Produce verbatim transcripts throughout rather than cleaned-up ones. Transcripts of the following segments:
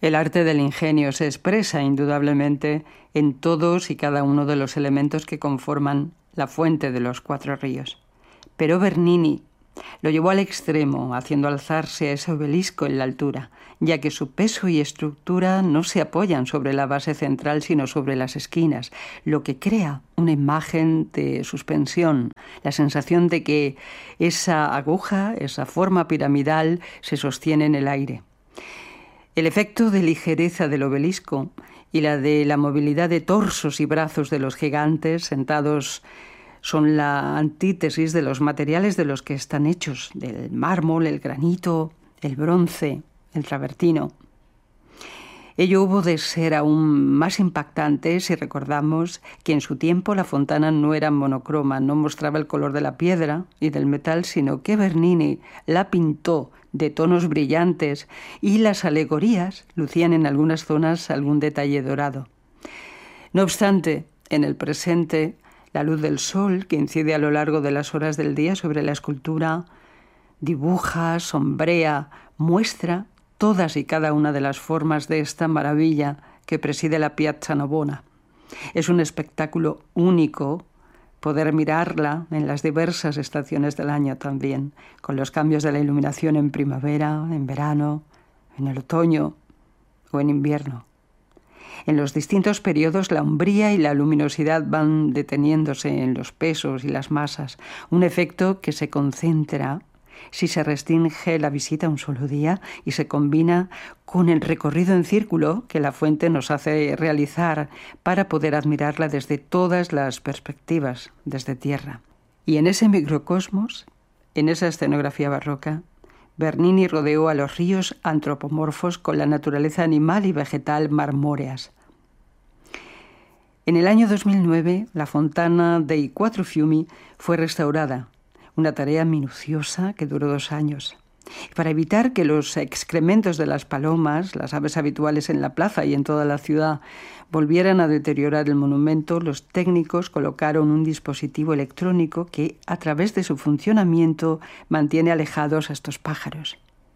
El arte del ingenio se expresa indudablemente en todos y cada uno de los elementos que conforman la fuente de los cuatro ríos. Pero Bernini lo llevó al extremo, haciendo alzarse a ese obelisco en la altura, ya que su peso y estructura no se apoyan sobre la base central, sino sobre las esquinas, lo que crea una imagen de suspensión, la sensación de que esa aguja, esa forma piramidal, se sostiene en el aire. El efecto de ligereza del obelisco y la de la movilidad de torsos y brazos de los gigantes sentados son la antítesis de los materiales de los que están hechos, del mármol, el granito, el bronce, el travertino. Ello hubo de ser aún más impactante si recordamos que en su tiempo la fontana no era monocroma, no mostraba el color de la piedra y del metal, sino que Bernini la pintó de tonos brillantes y las alegorías lucían en algunas zonas algún detalle dorado. No obstante, en el presente, la luz del sol, que incide a lo largo de las horas del día sobre la escultura, dibuja, sombrea, muestra todas y cada una de las formas de esta maravilla que preside la Piazza Navona. Es un espectáculo único poder mirarla en las diversas estaciones del año también, con los cambios de la iluminación en primavera, en verano, en el otoño o en invierno. En los distintos periodos la umbría y la luminosidad van deteniéndose en los pesos y las masas, un efecto que se concentra si se restringe la visita a un solo día y se combina con el recorrido en círculo que la fuente nos hace realizar para poder admirarla desde todas las perspectivas, desde tierra. Y en ese microcosmos, en esa escenografía barroca, Bernini rodeó a los ríos antropomorfos con la naturaleza animal y vegetal marmóreas. En el año dos mil nueve, la fontana dei Quattro Fiumi fue restaurada, una tarea minuciosa que duró dos años. Para evitar que los excrementos de las palomas, las aves habituales en la plaza y en toda la ciudad, volvieran a deteriorar el monumento, los técnicos colocaron un dispositivo electrónico que, a través de su funcionamiento, mantiene alejados a estos pájaros.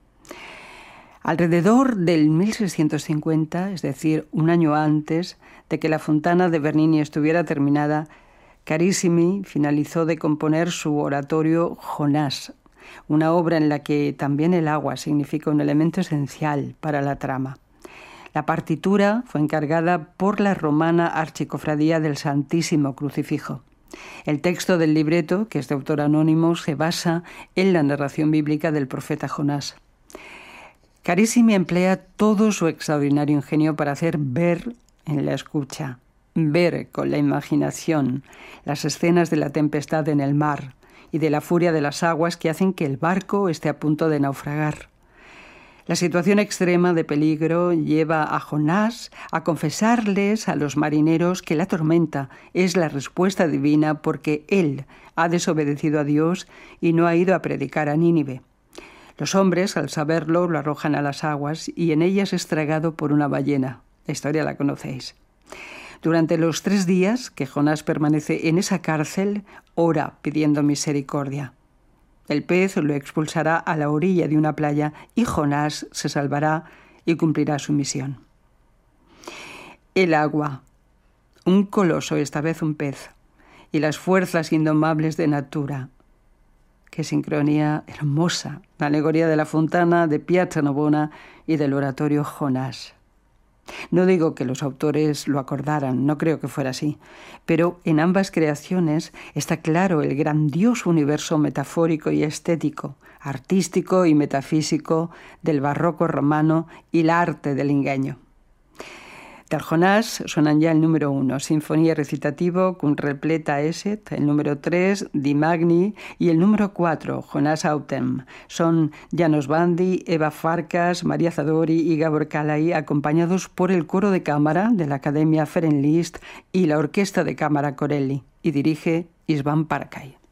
Alrededor del mil seiscientos cincuenta, es decir, un año antes de que la fontana de Bernini estuviera terminada, Carissimi finalizó de componer su oratorio Jonás, una obra en la que también el agua significa un elemento esencial para la trama. La partitura fue encargada por la romana Archicofradía del Santísimo Crucifijo. El texto del libreto, que es de autor anónimo, se basa en la narración bíblica del profeta Jonás. Carissimi emplea todo su extraordinario ingenio para hacer ver en la escucha, ver con la imaginación las escenas de la tempestad en el mar y de la furia de las aguas que hacen que el barco esté a punto de naufragar. La situación extrema de peligro lleva a Jonás a confesarles a los marineros que la tormenta es la respuesta divina porque él ha desobedecido a Dios y no ha ido a predicar a Nínive. Los hombres, al saberlo, lo arrojan a las aguas y en ellas es tragado por una ballena. La historia la conocéis. Durante los tres días que Jonás permanece en esa cárcel, ora pidiendo misericordia. El pez lo expulsará a la orilla de una playa y Jonás se salvará y cumplirá su misión. El agua, un coloso, esta vez un pez, y las fuerzas indomables de Natura. Qué sincronía hermosa, la alegoría de la fontana de Piazza Navona y del oratorio Jonás. No digo que los autores lo acordaran, no creo que fuera así, pero en ambas creaciones está claro el grandioso universo metafórico y estético, artístico y metafísico del barroco romano y el arte del ingenio. Del Jonás suenan ya el número uno, Sinfonía recitativo con repleta esset, el número tres, Di Magni, y el número cuatro, Jonás autem. Son Janos Bandi, Eva Farkas, María Zadori y Gabor Kálai, acompañados por el coro de cámara de la Academia Ferenc Liszt y la Orquesta de Cámara Corelli, y dirige István Parakai.